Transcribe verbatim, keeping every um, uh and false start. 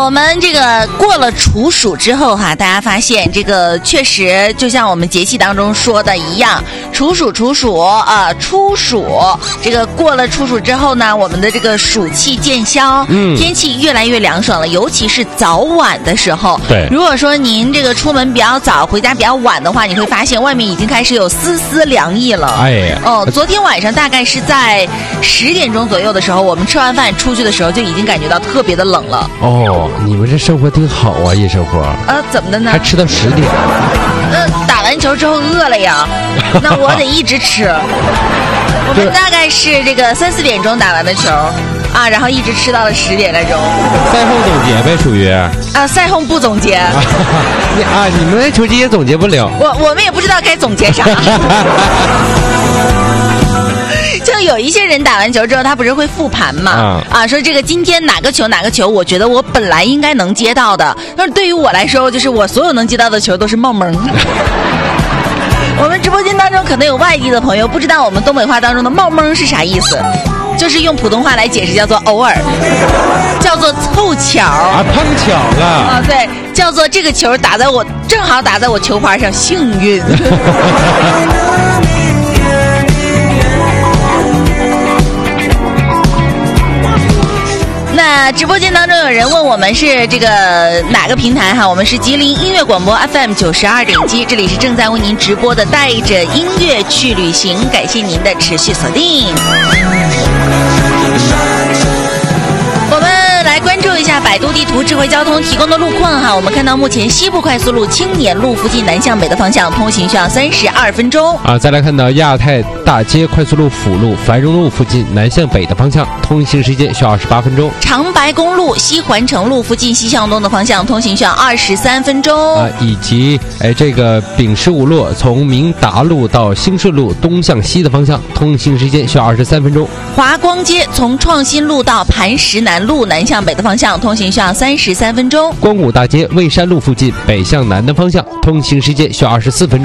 我们这个过了处暑之后哈，大家发现这个确实就像我们节气当中说的一样，处暑处暑啊、呃，初暑，这个过了处暑之后呢，我们的这个暑气渐消，嗯，天气越来越凉爽了，尤其是早晚的时候。 对， 如果说您这个出门比较早，回家比较晚的话，你会发现外面已经开始有丝丝凉意了。 哎呀， 哦，昨天晚上大概是在十点钟左右的时候，我们吃完饭出去的时候就已经感觉到特别的冷了。 哦，你们这生活挺好啊，夜生活。 呃，怎么的呢？ 还吃到十点。 呃，打完球之后饿了呀，那我得一直吃。我们大概是这个三四点钟打完的球，啊，然后一直吃到了十点来钟。 赛后总结呗，属于。 啊，赛后不总结。 你啊，你们球季也总结不了。 我我们也不知道该总结啥。就有一些人打完球之后，他不是会复盘嘛？啊, 啊，说这个今天哪个球哪个球，我觉得我本来应该能接到的，但是对于我来说，就是我所有能接到的球都是冒蒙。我们直播间当中可能有外地的朋友不知道我们东北话当中的冒蒙是啥意思，就是用普通话来解释叫做偶尔，叫做凑巧啊，碰巧了啊，对，叫做这个球打在我正好打在我球花上，幸运。那直播间当中有人问我们是这个哪个平台哈？我们是吉林音乐广播 F M 九十二点七，这里是正在为您直播的带着音乐去旅行，感谢您的持续锁定。我们来关注一下百度地图智慧交通提供的路况哈，我们看到目前西部快速路青年路附近南向北的方向通行需要三十二分钟啊。再来看到亚太大街快速路辅路繁荣路附近南向北的方向通行时间需要二十八分钟。 长白公路西环城路附近西向东的方向通行需要二十三分钟啊，以及哎这个丙十五路从明达路到兴顺路东向西的方向通行时间需要二十三分钟。 华光街从创新路到磐石南路南向北的方向通行需要三十三分钟。 光武大街蔚山路附近北向南的方向通行时间需要二十四分钟。